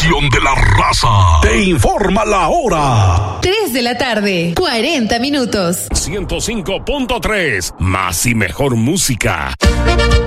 estación de la raza. Te informa la hora. 3 de la tarde, 40 minutos. 105.3, más y mejor música.